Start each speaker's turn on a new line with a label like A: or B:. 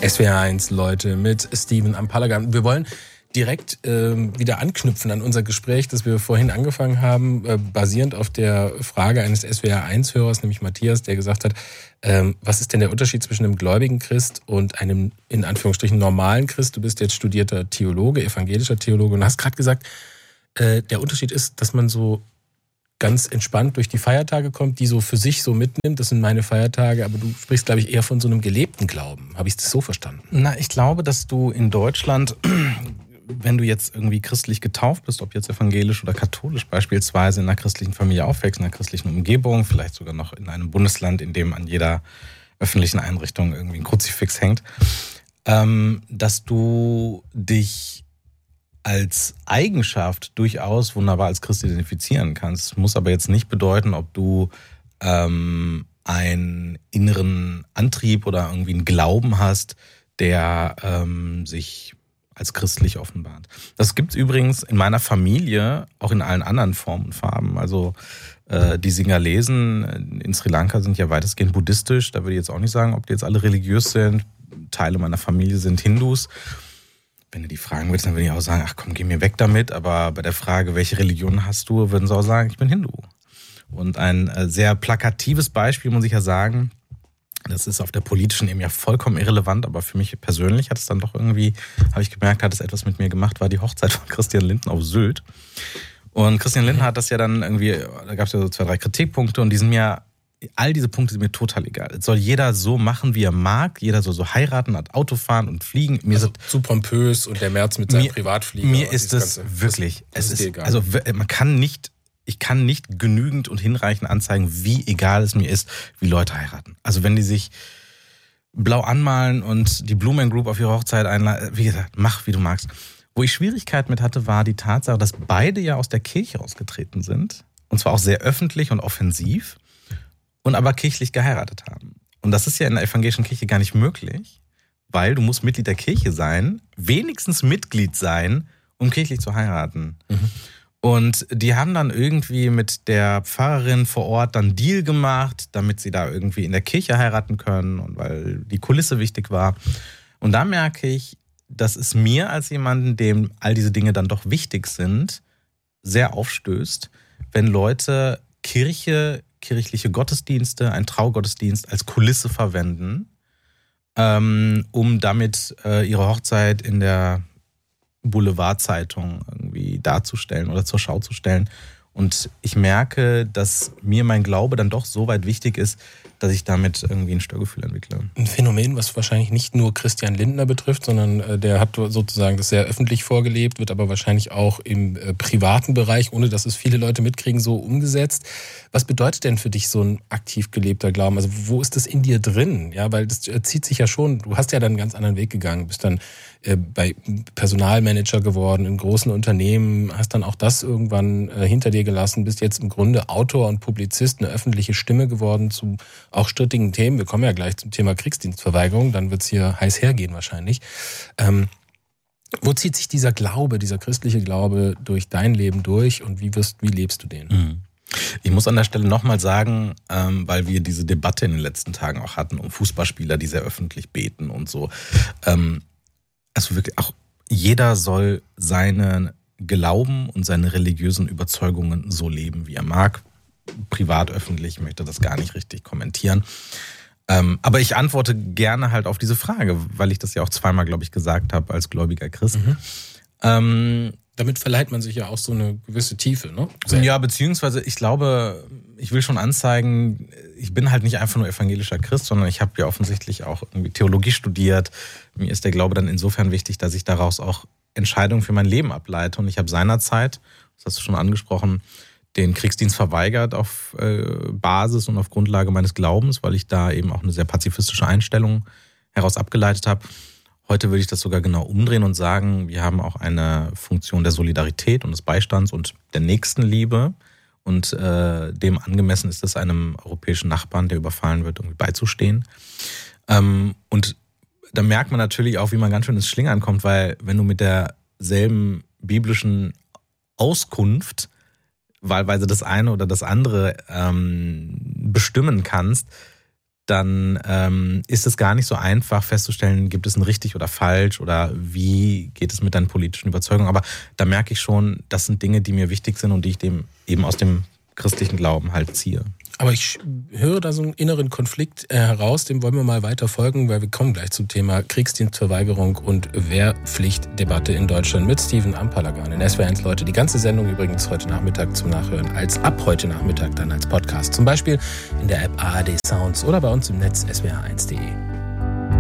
A: SWR1, Leute, mit Steven am Palagan. Wir wollen direkt wieder anknüpfen an unser Gespräch, das wir vorhin angefangen haben, basierend auf der Frage eines SWR1-Hörers, nämlich Matthias, der gesagt hat, was ist denn der Unterschied zwischen einem gläubigen Christ und einem, in Anführungsstrichen, normalen Christ? Du bist jetzt studierter Theologe, evangelischer Theologe und hast gerade gesagt, der Unterschied ist, dass man so ganz entspannt durch die Feiertage kommt, die so für sich so mitnimmt. Das sind meine Feiertage, aber du sprichst, glaube ich, eher von so einem gelebten Glauben. Habe ich das so verstanden?
B: Na, ich glaube, dass du in Deutschland, wenn du jetzt irgendwie christlich getauft bist, ob jetzt evangelisch oder katholisch beispielsweise, in einer christlichen Familie aufwächst, in einer christlichen Umgebung, vielleicht sogar noch in einem Bundesland, in dem an jeder öffentlichen Einrichtung irgendwie ein Kruzifix hängt, dass du dich als Eigenschaft durchaus wunderbar als Christ identifizieren kannst. Muss aber jetzt nicht bedeuten, ob du einen inneren Antrieb oder irgendwie einen Glauben hast, der sich als christlich offenbart. Das gibt's übrigens in meiner Familie auch in allen anderen Formen und Farben. Also die Singalesen in Sri Lanka sind ja weitestgehend buddhistisch. Da würde ich jetzt auch nicht sagen, ob die jetzt alle religiös sind. Teile meiner Familie sind Hindus. Wenn du die fragen würdest, dann würde ich auch sagen, ach komm, geh mir weg damit. Aber bei der Frage, welche Religion hast du, würden sie auch sagen, ich bin Hindu. Und ein sehr plakatives Beispiel, muss ich ja sagen, das ist auf der politischen Ebene ja vollkommen irrelevant, aber für mich persönlich hat es dann doch irgendwie, habe ich gemerkt, hat es etwas mit mir gemacht, war die Hochzeit von Christian Lindner auf Sylt. Und Christian Lindner hat das ja dann irgendwie, da gab es ja so 2, 3 Kritikpunkte und die sind mir, all diese Punkte sind mir total egal. Es soll jeder so machen, wie er mag. Jeder soll so heiraten, hat Auto fahren und fliegen. Mir
A: also zu pompös und der Merz mit seinem Privatflieger.
B: Mir ist es wirklich, es ist egal. Also ich kann nicht genügend und hinreichend anzeigen, wie egal es mir ist, wie Leute heiraten. Also wenn die sich blau anmalen und die Blue Man Group auf ihre Hochzeit einladen, wie gesagt, mach, wie du magst. Wo ich Schwierigkeiten mit hatte, war die Tatsache, dass beide ja aus der Kirche ausgetreten sind. Und zwar auch sehr öffentlich und offensiv. Und aber kirchlich geheiratet haben. Und das ist ja in der evangelischen Kirche gar nicht möglich, weil du musst Mitglied der Kirche sein, wenigstens Mitglied sein, um kirchlich zu heiraten. Mhm. Und die haben dann irgendwie mit der Pfarrerin vor Ort dann Deal gemacht, damit sie da irgendwie in der Kirche heiraten können und weil die Kulisse wichtig war. Und da merke ich, dass es mir als jemanden, dem all diese Dinge dann doch wichtig sind, sehr aufstößt, wenn Leute kirchliche Gottesdienste, ein Traugottesdienst als Kulisse verwenden, um damit ihre Hochzeit in der Boulevardzeitung irgendwie darzustellen oder zur Schau zu stellen. Und ich merke, dass mir mein Glaube dann doch so weit wichtig ist, dass ich damit irgendwie ein Störgefühl entwickle.
A: Ein Phänomen, was wahrscheinlich nicht nur Christian Lindner betrifft, sondern der hat sozusagen das sehr öffentlich vorgelebt, wird aber wahrscheinlich auch im privaten Bereich, ohne dass es viele Leute mitkriegen, so umgesetzt. Was bedeutet denn für dich so ein aktiv gelebter Glauben? Also wo ist das in dir drin? Ja, weil das zieht sich ja schon, du hast ja dann einen ganz anderen Weg gegangen, bist dann bei Personalmanager geworden, in großen Unternehmen, hast dann auch das irgendwann hinter dir gelassen, bist jetzt im Grunde Autor und Publizist, eine öffentliche Stimme geworden zu auch strittigen Themen. Wir kommen ja gleich zum Thema Kriegsdienstverweigerung, dann wird's hier heiß hergehen wahrscheinlich. Wo zieht sich dieser Glaube, dieser christliche Glaube durch dein Leben durch und wie lebst du den?
B: Ich muss an der Stelle nochmal sagen, weil wir diese Debatte in den letzten Tagen auch hatten um Fußballspieler, die sehr öffentlich beten und so. Also wirklich auch jeder soll seinen Glauben und seine religiösen Überzeugungen so leben, wie er mag. Privat, öffentlich, möchte das gar nicht richtig kommentieren. Aber ich antworte gerne halt auf diese Frage, weil ich das ja auch zweimal, glaube ich, gesagt habe als gläubiger Christ.
A: Damit verleiht man sich ja auch so eine gewisse Tiefe, ne?
B: Ja, beziehungsweise ich glaube, ich will schon anzeigen, ich bin halt nicht einfach nur evangelischer Christ, sondern ich habe ja offensichtlich auch irgendwie Theologie studiert. Mir ist der Glaube dann insofern wichtig, dass ich daraus auch Entscheidungen für mein Leben ableite. Und ich habe seinerzeit, das hast du schon angesprochen, den Kriegsdienst verweigert auf Basis und auf Grundlage meines Glaubens, weil ich da eben auch eine sehr pazifistische Einstellung heraus abgeleitet habe. Heute würde ich das sogar genau umdrehen und sagen, wir haben auch eine Funktion der Solidarität und des Beistands und der Nächstenliebe. Und dem angemessen ist es einem europäischen Nachbarn, der überfallen wird, irgendwie beizustehen. Und da merkt man natürlich auch, wie man ganz schön ins Schlingern kommt, weil wenn du mit derselben biblischen Auskunft wahlweise das eine oder das andere bestimmen kannst, dann ist es gar nicht so einfach festzustellen, gibt es ein richtig oder falsch oder wie geht es mit deinen politischen Überzeugungen. Aber da merke ich schon, das sind Dinge, die mir wichtig sind und die ich dem eben aus dem christlichen Glauben halt ziehe.
A: Aber ich höre da so einen inneren Konflikt heraus, dem wollen wir mal weiter folgen, weil wir kommen gleich zum Thema Kriegsdienstverweigerung und Wehrpflichtdebatte in Deutschland mit Steven Ampalagan in SWR1 Leute. Die ganze Sendung übrigens heute Nachmittag zum Nachhören, ab heute Nachmittag dann als Podcast. Zum Beispiel in der App ARD Sounds oder bei uns im Netz swr1.de.